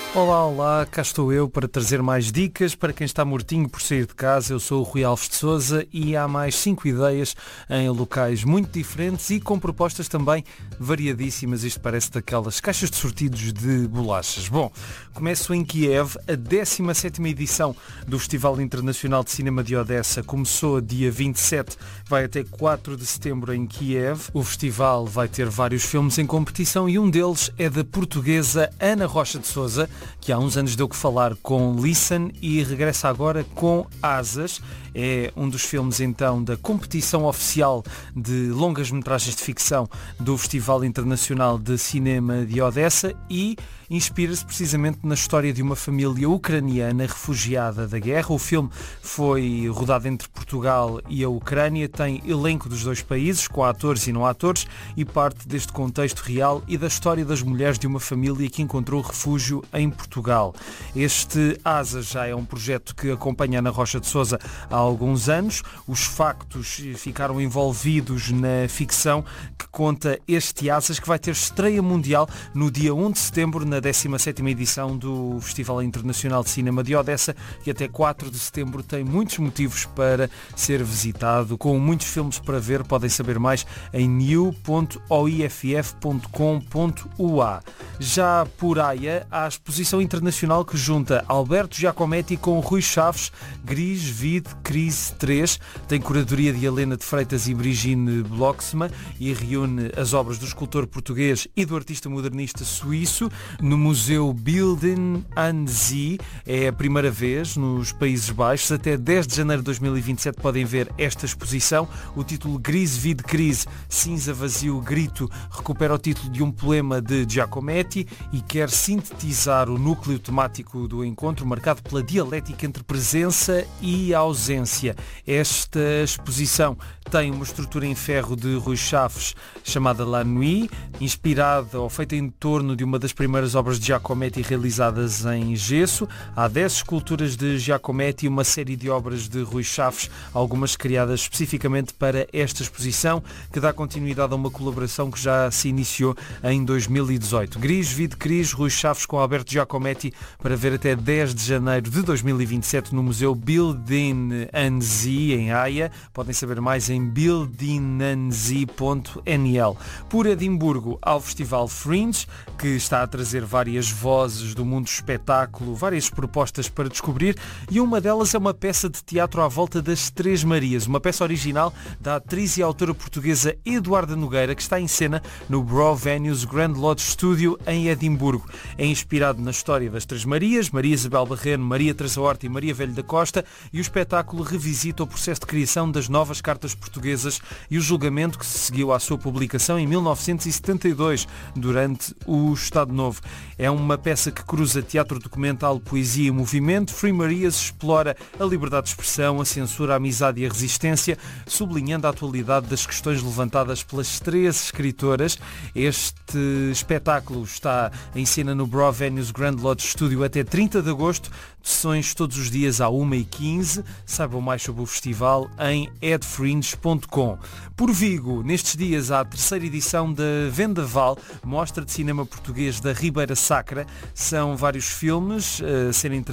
Olá, olá, cá estou eu para trazer mais dicas para quem está mortinho por sair de casa. Eu sou o Rui Alves de Sousa e há mais 5 ideias em locais muito diferentes e com propostas também variadíssimas. Isto parece daquelas caixas de sortidos de bolachas. Bom, começo em Kiev. A 17ª edição do Festival Internacional de Cinema de Odessa começou dia 27, vai até 4 de setembro em Kiev. O festival vai ter vários filmes em competição e um deles é da portuguesa Ana Rocha de Sousa, que há uns anos deu que falar com Listen e regressa agora com Asas. É um dos filmes então da competição oficial de longas-metragens de ficção do Festival Internacional de Cinema de Odessa e inspira-se precisamente na história de uma família ucraniana refugiada da guerra. O filme foi rodado entre Portugal e a Ucrânia, tem elenco dos dois países, com atores e não atores, e parte deste contexto real e da história das mulheres de uma família que encontrou refúgio em Portugal. Este Asas já é um projeto que acompanha Ana Rocha de Sousa há alguns anos. Os factos ficaram envolvidos na ficção que conta este Asas, que vai ter estreia mundial no dia 1 de setembro, na 17ª edição do Festival Internacional de Cinema de Odessa, que até 4 de setembro tem muitos motivos para ser visitado, com muitos filmes para ver. Podem saber mais em new.oiff.com.ua. Já por Haia, há a exposição internacional que junta Alberto Giacometti com Rui Chaves, Gris, Vid, Crise 3, tem curadoria de Helena de Freitas e Brigitte Blocksma e reúne as obras do escultor português e do artista modernista suíço no Museu Bilden an See. É a primeira vez nos Países Baixos. Até 10 de janeiro de 2027 podem ver esta exposição. O título Gris, Vid, Crise, Cinza, Vazio, Grito recupera o título de um poema de Giacometti e quer sintetizar o núcleo temático do encontro, marcado pela dialética entre presença e ausência. Esta exposição tem uma estrutura em ferro de Rui Chaves chamada La Nuit, inspirada ou feita em torno de uma das primeiras obras de Giacometti realizadas em gesso. Há 10 esculturas de Giacometti e uma série de obras de Rui Chaves, algumas criadas especificamente para esta exposição, que dá continuidade a uma colaboração que já se iniciou em 2018. Gris, Vid, Cris, Rui Chaves com Alberto Giacometti, para ver até 10 de janeiro de 2027 no Museu Bilden an See, em Haia. Podem saber mais em bildenanzee.nl. Por Edimburgo, há o Festival Fringe, que está a trazer várias vozes do mundo do espetáculo, várias propostas para descobrir, e uma delas é uma peça de teatro à volta das Três Marias, uma peça original da atriz e autora portuguesa Eduarda Nogueira, que está em cena no Brough Venues Grand Lodge Studio em Edimburgo. É inspirado na história das Três Marias, Maria Isabel Barreno, Maria Teresa Horta e Maria Velho da Costa, e o espetáculo revisita o processo de criação das novas cartas portuguesas e o julgamento que se seguiu à sua publicação em 1972, durante o Estado Novo. É uma peça que cruza teatro documental, poesia e movimento. Free Marias explora a liberdade de expressão, a censura, a amizade e a resistência, sublinhando a atualidade das questões levantadas pelas três escritoras. Este espetáculo está em cena no Brough Venues Grand Lodge Studio até 30 de agosto, sessões todos os dias à 1h15. Saibam mais sobre o festival em edfringe.com. Por Vigo, nestes dias há a 3ª edição da Vendaval, mostra de cinema português da Ribeira Sacra. São vários filmes a serem